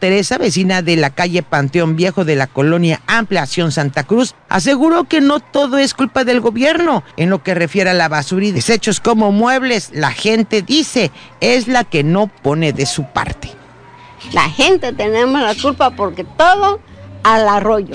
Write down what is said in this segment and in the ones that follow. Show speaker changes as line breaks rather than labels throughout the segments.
Teresa, vecina de la calle Panteón Viejo de la colonia Ampliación Santa Cruz, aseguró que no todo es culpa del gobierno. En lo que refiere a la basura y desechos como muebles, la gente dice es la que no pone de su parte.
La gente tenemos la culpa porque todo al arroyo.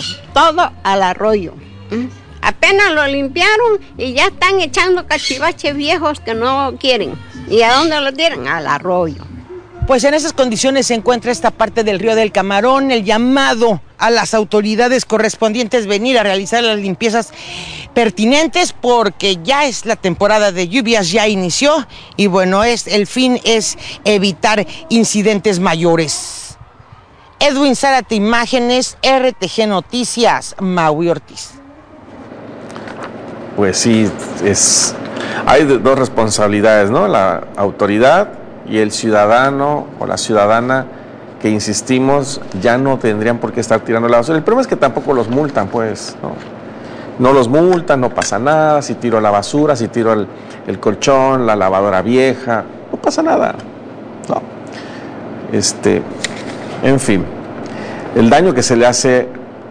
Apenas lo limpiaron y ya están echando cachivaches viejos que no quieren. ¿Y a dónde lo tiran? Al arroyo.
Pues en esas condiciones se encuentra esta parte del río del Camarón. El llamado a las autoridades correspondientes venir a realizar las limpiezas pertinentes porque ya es la temporada de lluvias, ya inició y bueno, el fin es evitar incidentes mayores. Edwin Zárate, imágenes, RTG Noticias, Maui Ortiz.
Pues sí, hay dos responsabilidades, ¿no? La autoridad y el ciudadano o la ciudadana que, insistimos, ya no tendrían por qué estar tirando la basura. El problema es que tampoco los multan, pues, ¿no? No los multan, no pasa nada, si tiro la basura, si tiro el colchón, la lavadora vieja, no pasa nada, ¿no? En fin, el daño que se le hace,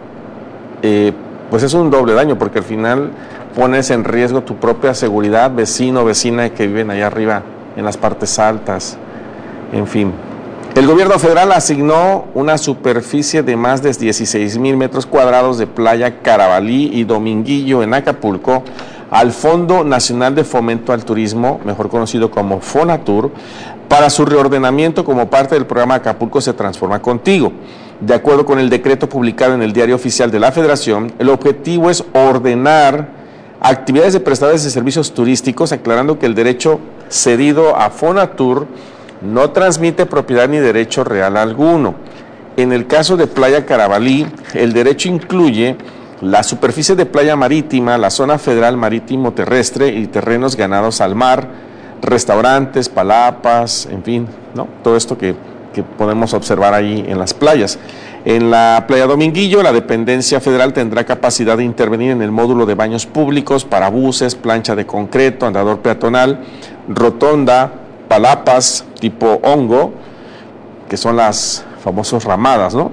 pues es un doble daño, porque al final pones en riesgo tu propia seguridad, vecino o vecina que viven allá arriba en las partes altas, en fin. El gobierno federal asignó una superficie de más de 16,000 metros cuadrados de playa Carabalí y Dominguillo en Acapulco al Fondo Nacional de Fomento al Turismo, mejor conocido como Fonatur, para su reordenamiento como parte del programa Acapulco se transforma contigo. De acuerdo con el decreto publicado en el Diario Oficial de la Federación, el objetivo es ordenar actividades de prestadores de servicios turísticos, aclarando que el derecho cedido a Fonatur no transmite propiedad ni derecho real alguno. En el caso de Playa Carabalí, el derecho incluye la superficie de playa marítima, la zona federal marítimo terrestre y terrenos ganados al mar, restaurantes, palapas, en fin, ¿no? Todo esto que podemos observar ahí en las playas. En la playa Dominguillo, la dependencia federal tendrá capacidad de intervenir en el módulo de baños públicos, parabuses, plancha de concreto, andador peatonal, rotonda, palapas tipo hongo, que son las famosas ramadas, ¿no?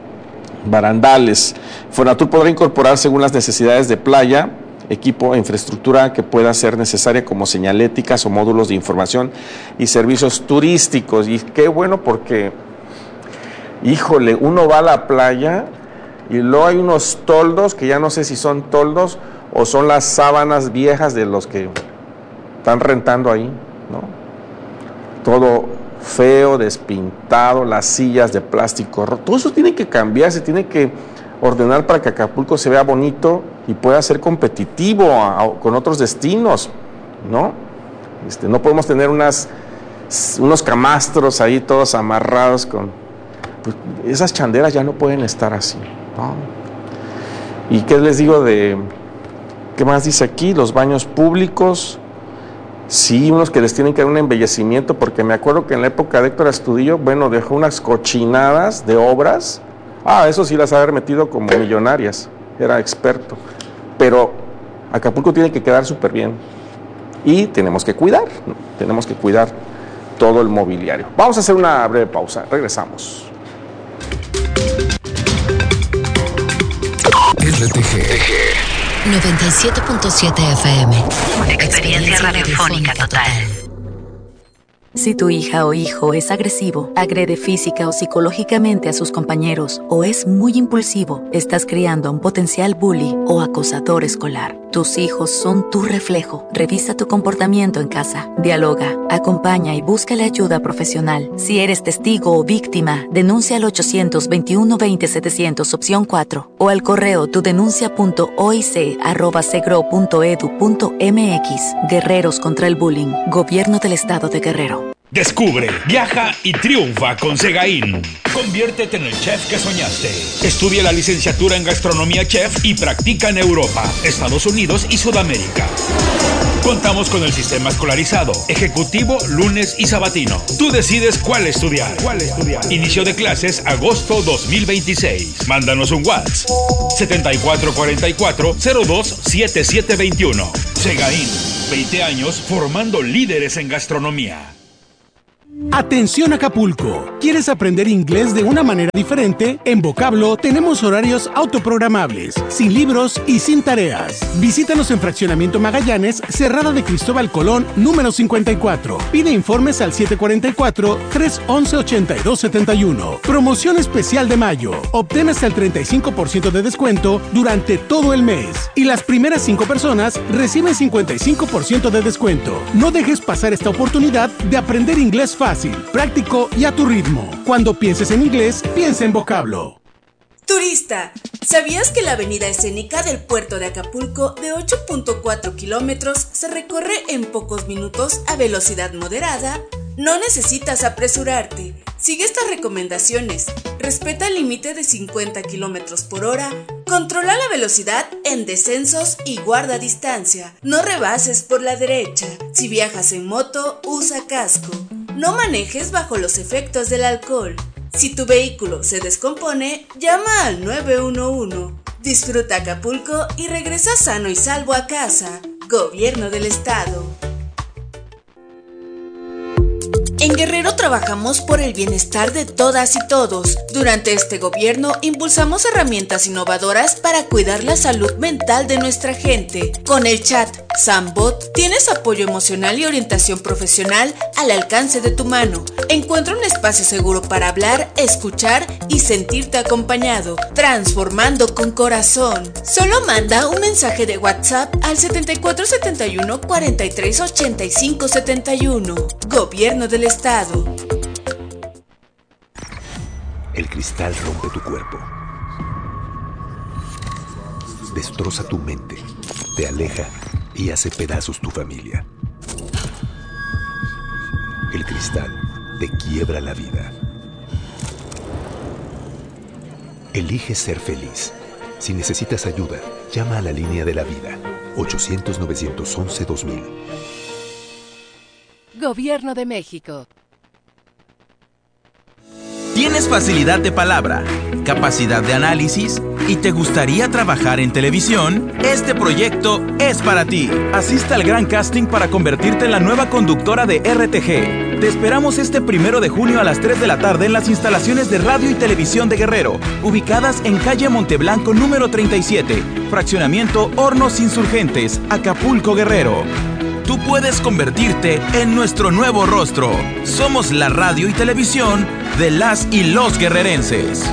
Barandales. Fonatur podrá incorporar, según las necesidades de playa, equipo e infraestructura que pueda ser necesaria, como señaléticas o módulos de información y servicios turísticos. Y qué bueno, porque híjole, uno va a la playa y luego hay unos toldos que ya no sé si son toldos o son las sábanas viejas de los que están rentando ahí, ¿no? Todo feo, despintado, las sillas de plástico, todo eso tiene que cambiar, se tiene que ordenar para que Acapulco se vea bonito y pueda ser competitivo con otros destinos, ¿no? No podemos tener unos camastros ahí todos amarrados pues, esas chanderas ya no pueden estar así, ¿no? ¿Y qué les digo qué más dice aquí? Los baños públicos, sí, unos que les tienen que dar un embellecimiento, porque me acuerdo que en la época de Héctor Astudillo, bueno, dejó unas cochinadas de obras, eso sí las haber metido como millonarias, era experto, pero Acapulco tiene que quedar súper bien y tenemos que cuidar todo el mobiliario. Vamos a hacer una breve pausa, regresamos.
RTG 97.7 FM.
Experiencia radiofónica total.
Si tu hija o hijo es agresivo, agrede física o psicológicamente a sus compañeros o es muy impulsivo, estás criando a un potencial bully o acosador escolar. Tus hijos son tu reflejo. Revisa tu comportamiento en casa. Dialoga, acompaña y búscale ayuda profesional. Si eres testigo o víctima, denuncia al 800-2120-700 opción 4 o al correo tudenuncia.oic@segro.edu.mx. Guerreros contra el bullying. Gobierno del Estado de Guerrero.
Descubre, viaja y triunfa con Segaín. Conviértete en el chef que soñaste. Estudia la licenciatura en gastronomía chef y practica en Europa, Estados Unidos y Sudamérica. Contamos con el sistema escolarizado, ejecutivo, lunes y sabatino. Tú decides cuál estudiar. Inicio de clases agosto 2026. Mándanos un WhatsApp 7444-027721. Segaín, 20 años formando líderes en gastronomía.
Atención Acapulco. ¿Quieres aprender inglés de una manera diferente? En Vocablo tenemos horarios autoprogramables, sin libros y sin tareas. Visítanos en Fraccionamiento Magallanes, Cerrada de Cristóbal Colón, número 54. Pide informes al 744-311-8271. Promoción especial de mayo. Obtén hasta el 35% de descuento durante todo el mes. Y las primeras 5 personas reciben 55% de descuento. No dejes pasar esta oportunidad de aprender inglés fácil, práctico y a tu ritmo. Cuando pienses en inglés, piensa en Vocablo.
Turista, ¿sabías que la avenida escénica del puerto de Acapulco de 8.4 kilómetros se recorre en pocos minutos a velocidad moderada? No necesitas apresurarte. Sigue estas recomendaciones. Respeta el límite de 50 kilómetros por hora. Controla la velocidad en descensos y guarda distancia. No rebases por la derecha. Si viajas en moto, usa casco. No manejes bajo los efectos del alcohol. Si tu vehículo se descompone, llama al 911. Disfruta Acapulco y regresa sano y salvo a casa. Gobierno del Estado. En Guerrero trabajamos por el bienestar de todas y todos. Durante este gobierno impulsamos herramientas innovadoras para cuidar la salud mental de nuestra gente. Con el chat Sambot tienes apoyo emocional y orientación profesional al alcance de tu mano. Encuentra un espacio seguro para hablar, escuchar y sentirte acompañado, transformando con corazón. Solo manda un mensaje de WhatsApp al 7471 43 85 71. Gobierno del Estado.
El cristal rompe tu cuerpo, destroza tu mente, te aleja y hace pedazos tu familia. El cristal te quiebra la vida. Elige ser feliz. Si necesitas ayuda, llama a la línea de la vida, 800-911-2000.
Gobierno de México.
¿Tienes facilidad de palabra, capacidad de análisis y te gustaría trabajar en televisión? Este proyecto es para ti. Asista al gran casting para convertirte en la nueva conductora de RTG. Te esperamos este 1 de junio a las 3 de la tarde en las instalaciones de Radio y Televisión de Guerrero, ubicadas en calle Monteblanco número 37, fraccionamiento Hornos Insurgentes, Acapulco, Guerrero. Tú puedes convertirte en nuestro nuevo rostro. Somos la radio y televisión de las y los guerrerenses.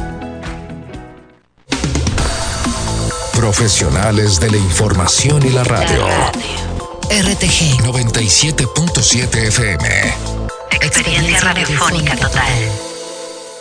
Profesionales de la información y la radio.
RTG
97.7 FM.
Experiencia radiofónica total.